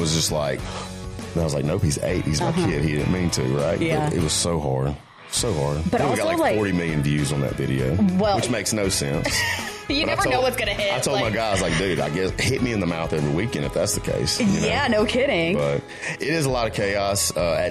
was just like, and I was like, nope, he's 8. He's my kid. He didn't mean to, right? Yeah. But it was so hard. So hard. But we also, got like 40 million views on that video, which makes no sense. You never know what's going to hit. I told my guys, like, dude, I guess hit me in the mouth every weekend if that's the case. Yeah, no kidding. But it is a lot of chaos. At